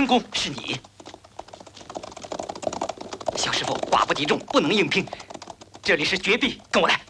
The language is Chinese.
三公是你。小师傅寡不敌众，不能硬拼。这里是绝壁，跟我来。